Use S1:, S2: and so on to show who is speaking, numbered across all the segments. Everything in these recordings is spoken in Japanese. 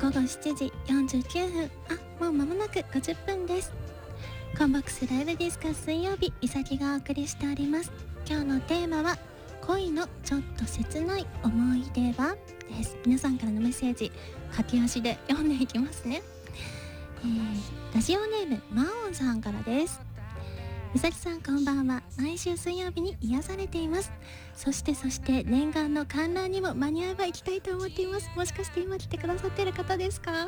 S1: 午後7時49分、もう間もなく50分です。コンボックスライブディスカス水曜日、みさきがお送りしております。今日のテーマは恋のちょっと切ない思い出はです。皆さんからのメッセージ駆け足で読んでいきますね。ラジオネームマオンさんからです。みさきさんこんばんは。毎週水曜日に癒されています。そして念願の観覧にも間に合えば行きたいと思っています。もしかして今来てくださっている方ですか？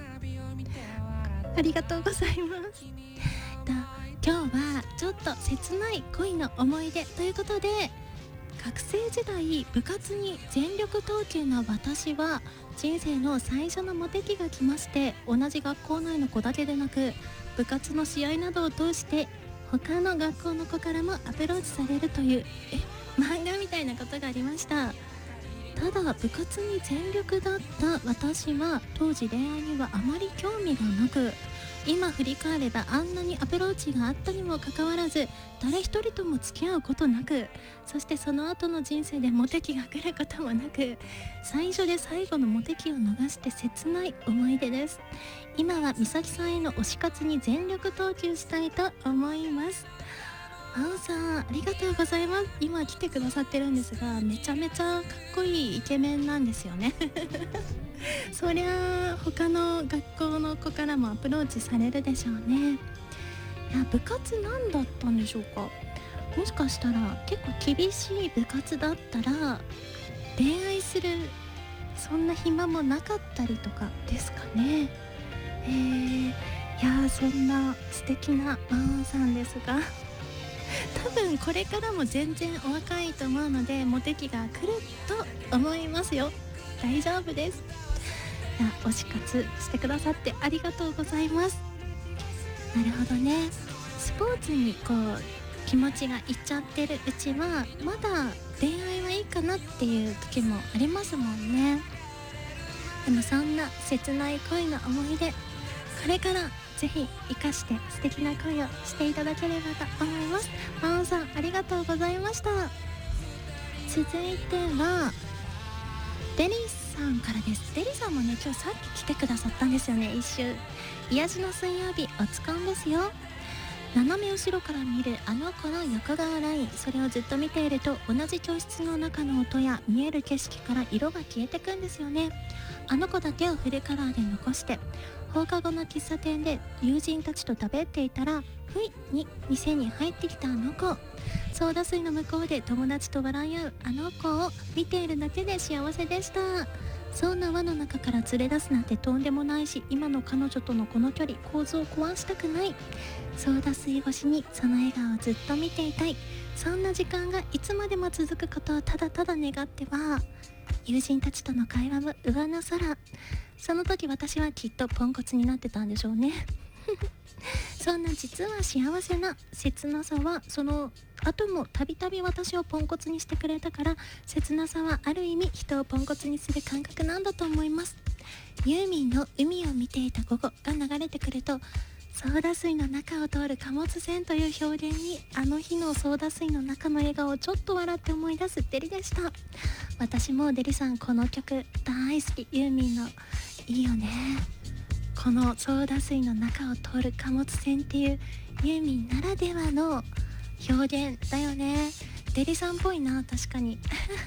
S1: ありがとうございます。今日はちょっと切ない恋の思い出ということで、学生時代部活に全力投球の私は人生の最初のモテ期が来まして、同じ学校内の子だけでなく部活の試合などを通して他の学校の子からもアプローチされるという漫画みたいなことがありました。ただ部活に全力だった私は当時恋愛にはあまり興味がなく、今振り返ればあんなにアプローチがあったにもかかわらず誰一人とも付き合うことなく、そしてその後の人生でモテ期が来ることもなく、最初で最後のモテ期を逃して切ない思い出です。今は美咲さんへの推し活に全力投球したいと思います。あおさんありがとうございます。今来てくださってるんですが、めちゃめちゃかっこいいイケメンなんですよねそりゃ他の学校の子からもアプローチされるでしょうね。いや、部活何だったんでしょうか。もしかしたら結構厳しい部活だったら恋愛するそんな暇もなかったりとかですかね。いや、そんな素敵なマオさんですが多分これからも全然お若いと思うのでモテ期が来ると思いますよ。大丈夫です。いや、推し活してくださってありがとうございます。なるほどね。スポーツにこう気持ちがいっちゃってるうちはまだ恋愛はいいかなっていう時もありますもんね。でもそんな切ない恋の思い出、これからぜひ生かして素敵な恋をしていただければと思います。マオさんありがとうございました。続いてはデリさんからです。デリさんもね、今日さっき来てくださったんですよね。一周癒しの水曜日おつかんですよ。斜め後ろから見るあの子の横顔ライン、それをずっと見ていると同じ教室の中の音や見える景色から色が消えてくんですよね。あの子だけをフルカラーで残して、放課後の喫茶店で友人たちと食べていたら不意に店に入ってきたあの子、ソーダ水の向こうで友達と笑い合うあの子を見ているだけで幸せでした。そんな輪の中から連れ出すなんてとんでもないし、今の彼女とのこの距離構図を壊したくない。ソーダ水越しにその笑顔をずっと見ていたい。そんな時間がいつまでも続くことをただただ願っては、友人たちとの会話も上の空。その時私はきっとポンコツになってたんでしょうねそんな実は幸せな切なさはその後もたびたび私をポンコツにしてくれたから、切なさはある意味人をポンコツにする感覚なんだと思います。ユーミンの海を見ていた午後が流れてくると、ソーダ水の中を通る貨物船という表現にあの日のソーダ水の中の笑顔をちょっと笑って思い出すデリでした。私もデリさんこの曲大好き。ユーミンのいいよね。このソーダ水の中を通る貨物船っていうユーミンならではの表現だよね。デリさんっぽいな、確かに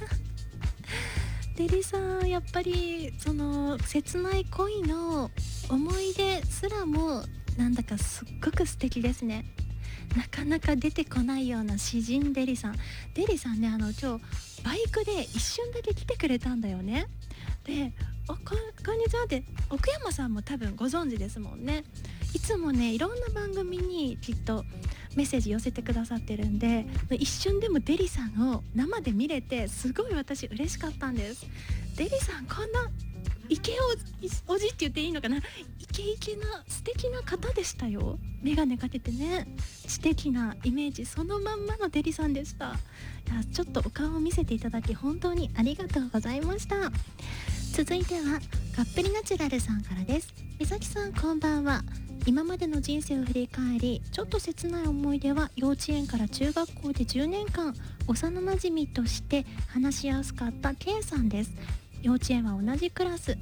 S1: デリさんやっぱりその切ない恋の思い出すらもなんだかすっごく素敵ですね。なかなか出てこないような詩人デリさん。デリさんね、今日バイクで一瞬だけ来てくれたんだよね。で、こんにちはって奥山さんも多分ご存知ですもんね。いつもね、いろんな番組にきっとメッセージ寄せてくださってるんで、一瞬でもデリさんを生で見れてすごい私嬉しかったんです。デリさんこんなイケおじって言っていいのかな、イケイケな素敵な方でしたよ。メガネかけてね、素敵なイメージそのまんまのデリさんでした。いや、ちょっとお顔を見せていただき本当にありがとうございました。続いてはがっぷりナチュラルさんからです。みさきさんこんばんは。今までの人生を振り返り、ちょっと切ない思い出は幼稚園から中学校で10年間幼なじみとして話しやすかった K さんです。幼稚園は同じクラス。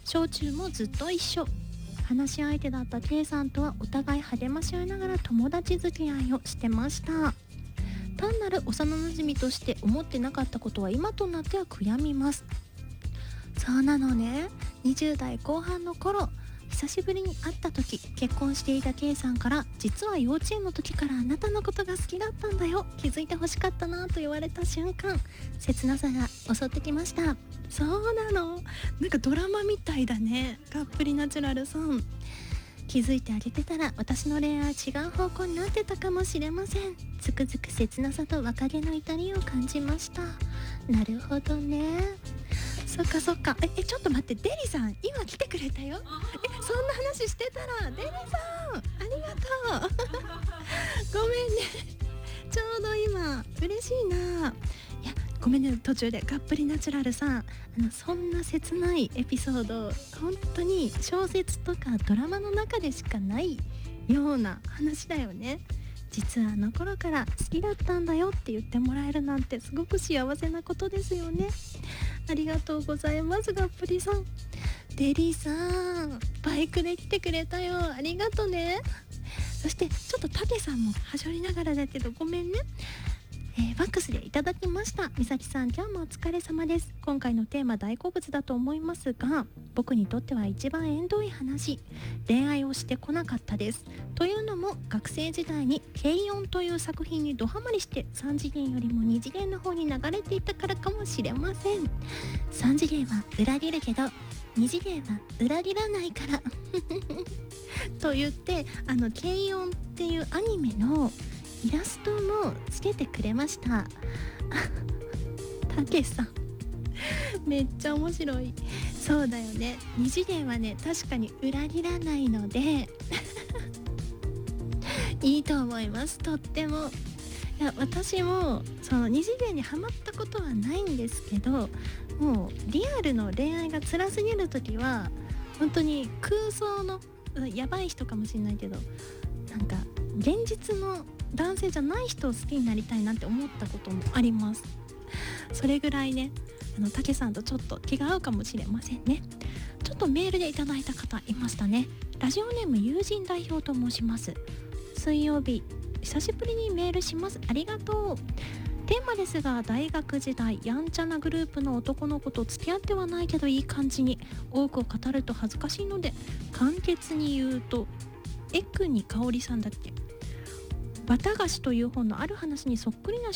S1: 小中もずっと一緒。話し相手だった K さんとはお互い励まし合いながら友達付き合いをしてました。単なる幼馴染として思ってなかったことは今となっては悔やみます。そうなのね。20代後半の頃、久しぶりに会った時、結婚していた K さんから、実は幼稚園の時からあなたのことが好きだったんだよ、気づいてほしかったなと言われた瞬間、切なさが襲ってきました。そうなの、なんかドラマみたいだね。がっぷりナチュラルさん、気づいてあげてたら私の恋愛違う方向になってたかもしれません。つくづく切なさと若気の至りを感じました。なるほどね。そっかそっか。ちょっと待って、デリさん今来てくれたよ。そんな話してたら、デリさんありがとうごめんね、ちょうど今嬉しいな。いやごめんね、途中で。がっぷりナチュラルさん、そんな切ないエピソード、本当に小説とかドラマの中でしかないような話だよね。実はあの頃から好きだったんだよって言ってもらえるなんてすごく幸せなことですよね。ありがとうございます、がっぷりさん。デリーさん、バイクで来てくれたよ、ありがとね。そしてちょっとタケさんもはしょりながらだけどごめんね。ファックスでいただきました。みさきさん、今日もお疲れ様です。今回のテーマ大好物だと思いますが、僕にとっては一番縁遠い話、恋愛をしてこなかったです。というのも、学生時代に軽音という作品にドハマりして、3次元よりも2次元の方に流れていたからかもしれません。3次元は裏切るけど2次元は裏切らないからと言って、軽音っていうアニメのイラストもつけてくれました。たけしさんめっちゃ面白い。そうだよね、二次元はね、確かに裏切らないのでいいと思います、とっても。いや、私もその二次元にハマったことはないんですけど、もうリアルの恋愛が辛すぎる時は本当に空想のやばい人かもしれないけど、なんか現実の男性じゃない人を好きになりたいなって思ったこともあります。それぐらいね、たけさんとちょっと気が合うかもしれませんね。ちょっとメールでいただいた方いましたね。ラジオネーム友人代表と申します。水曜日久しぶりにメールします。ありがとう。テーマですが、大学時代やんちゃなグループの男の子と付き合ってはないけどいい感じに、多くを語ると恥ずかしいので簡潔に言うと、エクニカオリさんだっけ、綿菓子という本のある話にそっくりな